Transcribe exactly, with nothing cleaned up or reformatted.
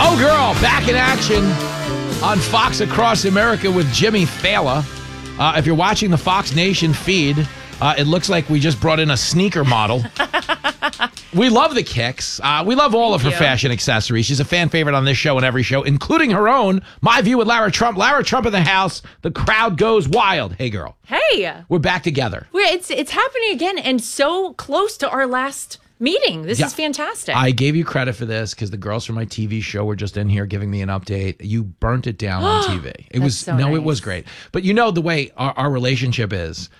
Oh, girl, back in action on Fox Across America with Jimmy Fallon. Uh, if you're watching the Fox Nation feed, uh, it looks like we just brought in a sneaker model. We love the kicks. Uh, we love all of her you. fashion accessories. She's a fan favorite on this show and every show, including her own, My View with Lara Trump. Lara Trump in the house. The crowd goes wild. Hey, girl. Hey. We're back together. We're, it's it's happening again and so close to our last meeting. This Yeah. is fantastic. I gave you credit for this because the girls from my T V show were just in here giving me an update. You burnt it down on T V. It was so no, it nice. was great. But you know the way our, our relationship is.